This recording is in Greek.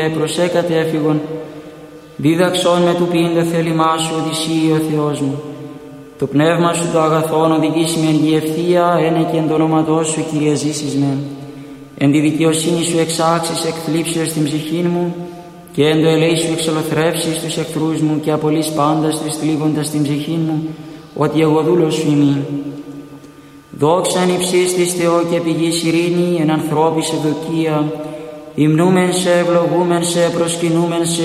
προσέκατε έφυγον, δίδαξόν με του ποιήντα θέλημά σου ότι εσύ ο Θεός μου. Το πνεύμα σου το αγαθόν οδηγήσει με εν γη ευθεία, ένε και εν το όνοματό σου, Κύριε, ζήσεις μεν. Εν τη δικαιοσύνη σου εξάξεις εκ θλίψεως την ψυχήν μου, και εν το ελέη σου εξολοθρεύσεις τους εχθρούς μου, και απολύς πάντας τους θλίβοντας την ψυχήν μου, ότι εγώ δούλος σου ημί. Δόξαν υψίστης της Θεό και πηγής ειρήνη, εν ανθρώπης ευδοκία, υμνούμεν σε, ευλογούμεν σε, προσκυνούμεν σε,